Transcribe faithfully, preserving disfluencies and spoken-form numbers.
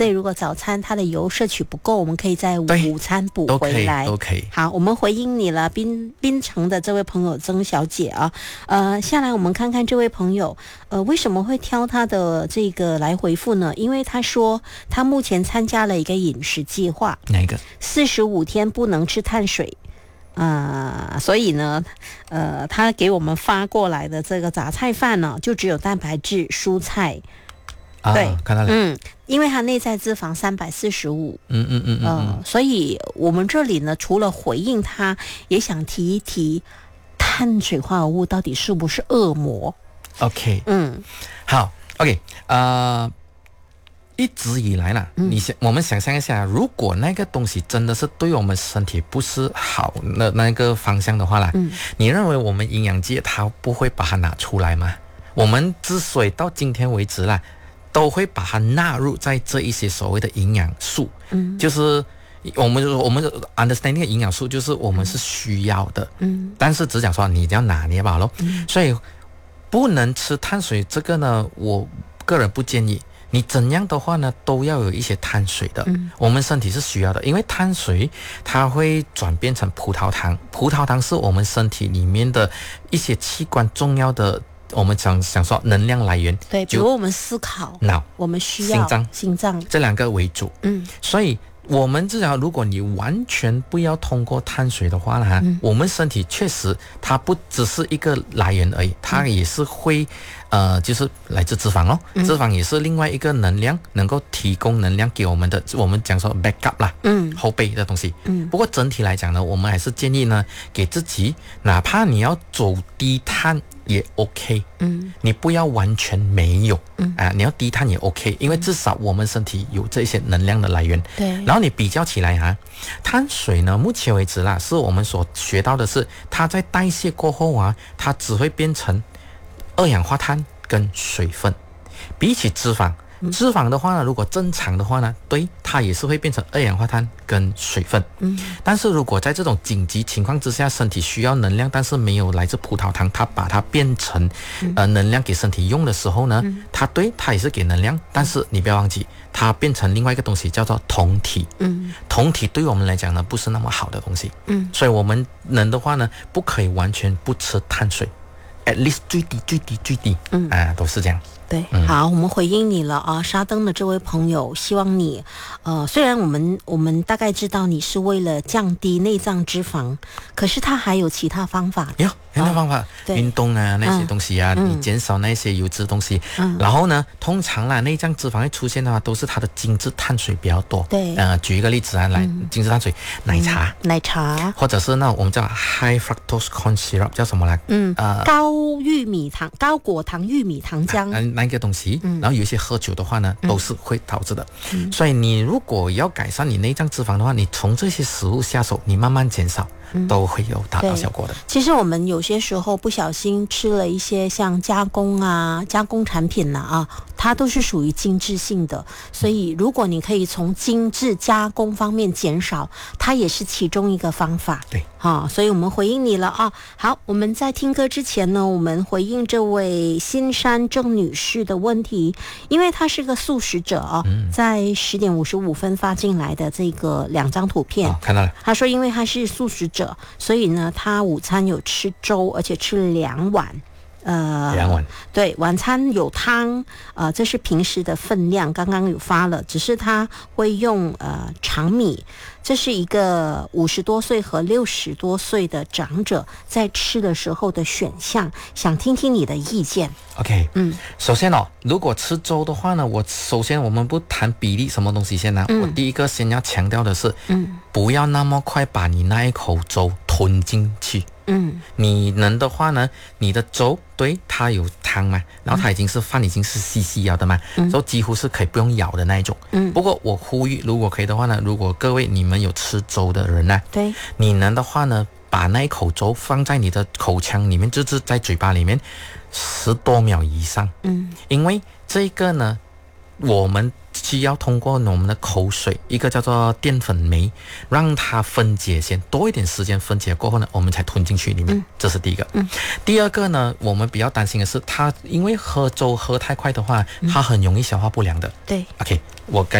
所以如果早餐它的油摄取不够，我们可以在午餐补回来。 都可以。 好，我们回应你了，槟槟城的这位朋友曾小姐啊，呃，下来我们看看这位朋友，呃，为什么会挑他的这个来回复呢？因为他说他目前参加了一个饮食计划， 哪一个？ 四十五天不能吃碳水。呃，所以呢，呃，他给我们发过来的这个杂菜饭呢，就只有蛋白质、蔬菜。 啊， 对， 看到了。 嗯，因为它内在脂肪三百四十五， 嗯嗯嗯嗯、 呃，所以我们这里呢，除了回应他，也想提一提碳水化合物到底是不是恶魔 ？OK， 嗯， 好 ，OK， 呃。一直以来呢， 嗯、 你想我们想象一下，如果那个东西真的是对我们身体不是好的那个方向的话啦， 嗯， 你认为我们营养界它不会把它拿出来吗？我们之所以到今天为止啦，都会把它纳入在这一些所谓的营养素， 嗯， 就是我们我们 understanding 的营养素就是我们是需要的， 嗯， 但是只讲说你要拿捏吧咯，嗯，所以不能吃碳水这个呢，我个人不建议。你怎样的话呢，都要有一些碳水的，嗯，我们身体是需要的，因为碳水它会转变成葡萄糖，葡萄糖是我们身体里面的一些器官重要的，我们讲想说能量来源， 对，比如我们思考、 脑、 我们需要心脏、 心脏这两个为主， 嗯， 所以我们至少如果你完全不要通过碳水的话呢，嗯，我们身体确实它不只是一个来源而已，它也是会。呃，就是来自脂肪哦，嗯、脂肪也是另外一个能量，能够提供能量给我们的，我们讲说 backup 啦，嗯，后备的东西，嗯。不过整体来讲呢，我们还是建议呢，给自己，哪怕你要走低碳也 OK，嗯，你不要完全没有，嗯啊，你要低碳也 OK， 因为至少我们身体有这些能量的来源， 对。 然后你比较起来哈、啊，碳水呢，目前为止啦，是我们所学到的是，它在代谢过后啊，它只会变成。二氧化碳跟水分，比起脂肪，脂肪的话呢，如果正常的话呢，对，它也是会变成二氧化碳跟水分。嗯，但是如果在这种紧急情况之下，身体需要能量，但是没有来自葡萄糖，它把它变成呃能量给身体用的时候呢，嗯、它对它也是给能量，但是你不要忘记，它变成另外一个东西叫做酮体。嗯，酮体对我们来讲呢，不是那么好的东西。嗯，所以我们能的话呢，不可以完全不吃碳水。at least 最低最低最低，嗯啊，都是这样。 对，好，我们回应你了啊，沙登的这位朋友，希望你，呃，虽然我们我们大概知道你是为了降低内脏脂肪，可是它还有其他方法。 有其他方法，运动啊那些东西啊，嗯、你减少那些油脂东西，嗯、然后呢，通常啦内脏脂肪会出现的话，都是它的精致碳水比较多。 对， 呃，举一个例子啊，来，嗯、精致碳水，奶茶， 嗯、奶茶， 或者是那我们叫 high fructose corn syrup， 叫什么来？ 嗯，呃，高玉米糖、高果糖玉米糖浆。 啊那个东西，嗯、然后有一些喝酒的话呢，都是会导致的。嗯、所以你如果要改善你内脏脂肪的话，你从这些食物下手，你慢慢减少，嗯、都会有达到效果的。 其实我们有些时候不小心吃了一些像加工啊、加工产品呐 啊, 啊，它都是属于精致性的。所以如果你可以从精致加工方面减少，它也是其中一个方法。 对， 好，所以我们回应你了啊。好，我们在听歌之前呢，我们回应这位新山郑女士的问题，因为她是个素食者啊，嗯、在十点五十五分发进来的这个两张图片， 哦、看到了。 她说，因为她是素食者，所以呢，她午餐有吃粥，而且吃了两碗。呃， 两碗， 对，晚餐有汤，呃，这是平时的分量，刚刚有发了，只是他会用呃长米，这是一个五十多岁和六十多岁的长者在吃的时候的选项，想听听你的意见。 OK， 嗯，首先哦，如果吃粥的话呢，我首先我们不谈比例什么东西先呢、嗯，我第一个先要强调的是，嗯，不要那么快把你那一口粥吞进去。嗯，你能的话呢，你的粥对它有汤嘛，然后它已经是饭已经是稀稀了的嘛，嗯，所以几乎是可以不用咬的那一种。嗯，不过我呼吁，如果可以的话呢，如果各位你们有吃粥的人呢， 对， 你能的话呢，把那一口粥放在你的口腔里面，就是在嘴巴里面十多秒以上。嗯，因为这个呢，我们需要通过我们的口水，一个叫做淀粉酶，让它分解先，多一点时间分解过后呢，我们才吞进去里面。嗯、这是第一个。嗯、第二个呢，我们比较担心的是，它因为喝粥喝太快的话，它很容易消化不良的。 对。 OK， 我